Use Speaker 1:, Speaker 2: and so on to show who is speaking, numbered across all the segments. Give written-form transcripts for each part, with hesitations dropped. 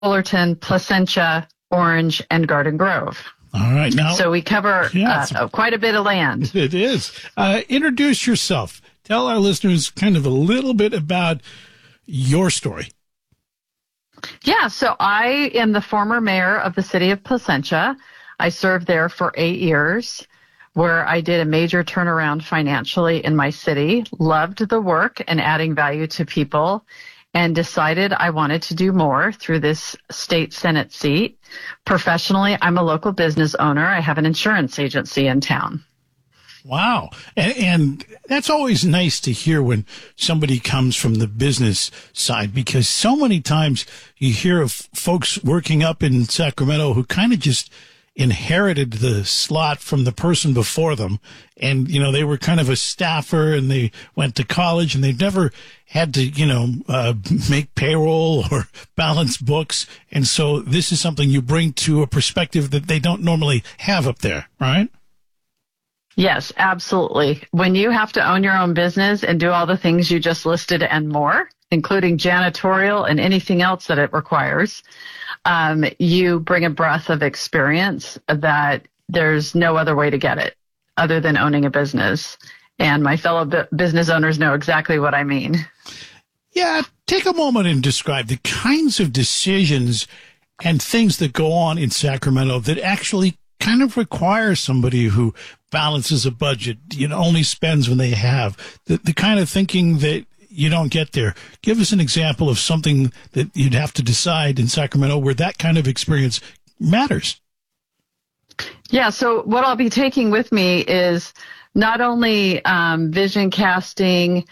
Speaker 1: Fullerton, Placentia, Orange, and Garden Grove.
Speaker 2: All right. Now,
Speaker 1: so we cover quite a bit of land.
Speaker 2: It is. Introduce yourself. Tell our listeners kind of a little bit about your story.
Speaker 1: Yeah, so I am the former mayor of the city of Placentia. I served there for 8 years, where I did a major turnaround financially in my city, loved the work and adding value to people, and decided I wanted to do more through this state Senate seat. Professionally, I'm a local business owner. I have an insurance agency in town.
Speaker 2: Wow. And that's always nice to hear when somebody comes from the business side, because so many times you hear of folks working up in Sacramento who kind of just inherited the slot from the person before them. And, you know, they were kind of a staffer and they went to college and they never had to, make payroll or balance books. And so this is something you bring to a perspective that they don't normally have up there, right?
Speaker 1: Yes, absolutely. When you have to own your own business and do all the things you just listed and more, including janitorial and anything else that it requires, you bring a breadth of experience that there's no other way to get it other than owning a business. And my fellow business owners know exactly what I mean.
Speaker 2: Yeah, take a moment and describe the kinds of decisions and things that go on in Sacramento that actually kind of require somebody who balances a budget, only spends when they have, the kind of thinking that you don't get there. Give us an example of something that you'd have to decide in Sacramento where that kind of experience matters.
Speaker 1: Yeah, so what I'll be taking with me is not only vision casting,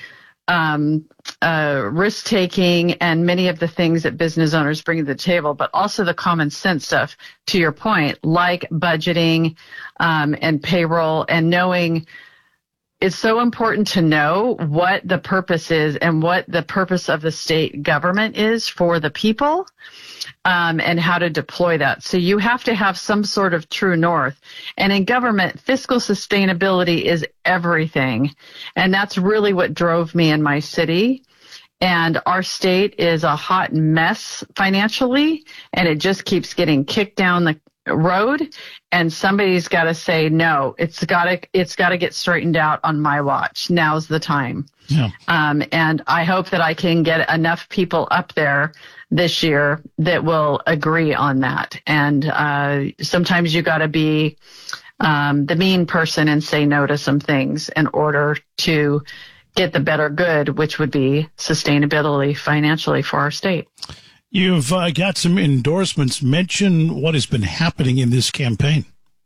Speaker 1: risk taking, and many of the things that business owners bring to the table, but also the common sense stuff, to your point, like budgeting and payroll, and knowing it's so important to know what the purpose is and what the purpose of the state government is for the people, and how to deploy that. So you have to have some sort of true north. And in government, fiscal sustainability is everything. And that's really what drove me in my city. And our state is a hot mess financially, and it just keeps getting kicked down the road. And somebody's got to say, no, it's got to get straightened out on my watch. Now's the time.
Speaker 2: Yeah.
Speaker 1: And I hope that I can get enough people up there this year that will agree on that. And sometimes you got to be the mean person and say no to some things in order to get the better good, which would be sustainability financially for our state.
Speaker 2: You've got some endorsements. Mention what has been happening in this campaign.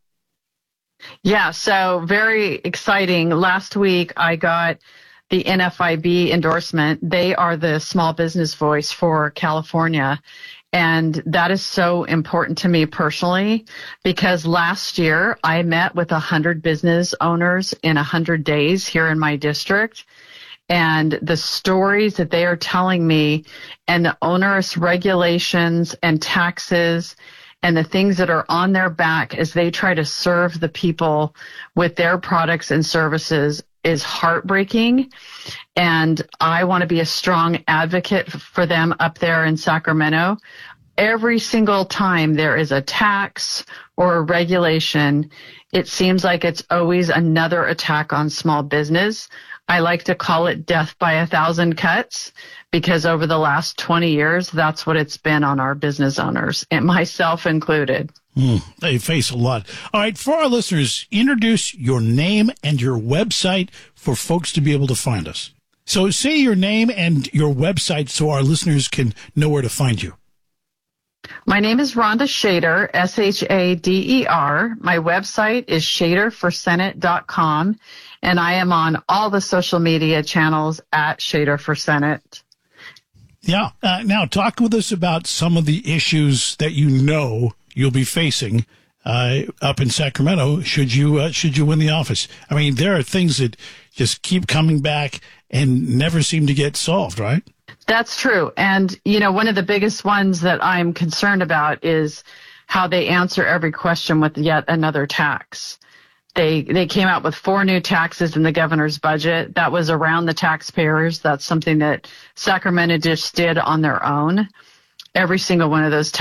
Speaker 1: Yeah, so very exciting. Last week, I got the NFIB endorsement. They are the small business voice for California. And that is so important to me personally, because last year I met with 100 business owners in 100 days here in my district. And the stories that they are telling me and the onerous regulations and taxes and the things that are on their back as they try to serve the people with their products and services is heartbreaking. And I want to be a strong advocate for them up there in Sacramento. Every single time there is a tax or a regulation, it seems like it's always another attack on small business. I like to call it death by 1,000 cuts, because over the last 20 years, that's what it's been on our business owners, and myself included.
Speaker 2: They face a lot. All right, for our listeners, introduce your name and your website for folks to be able to find us. So say your name and your website so our listeners can know where to find you.
Speaker 1: My name is Rhonda Shader, Shader. My website is shaderforsenate.com, and I am on all the social media channels at Shader for Senate.
Speaker 2: Yeah. Now, talk with us about some of the issues that you'll be facing up in Sacramento should you win the office. I mean, there are things that just keep coming back and never seem to get solved, right?
Speaker 1: That's true. And, one of the biggest ones that I'm concerned about is how they answer every question with yet another tax. They came out with 4 new taxes in the governor's budget. That was around the taxpayers. That's something that Sacramento just did on their own. every single one of those